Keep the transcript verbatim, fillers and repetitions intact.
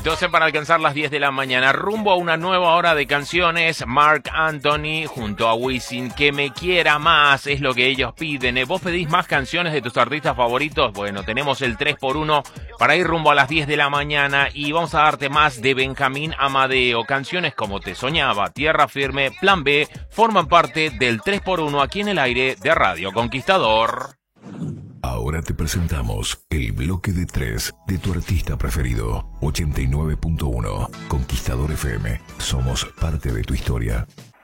doce para alcanzar las diez de la mañana. Rumbo a una nueva hora de canciones. Marc Anthony junto a Wisin. Que me quiera más es lo que ellos piden. ¿Vos pedís más canciones de tus artistas favoritos? Bueno, tenemos el tres por uno para ir rumbo a las diez de la mañana. Y vamos a darte más de Benjamín Amadeo. Canciones como Te Soñaba, Tierra Firme, Plan B forman parte del tres por uno aquí en el aire de Radio Conquistador. Ahora te presentamos el bloque de tres de tu artista preferido. ochenta y nueve punto uno Conquistador F M. Somos parte de tu historia.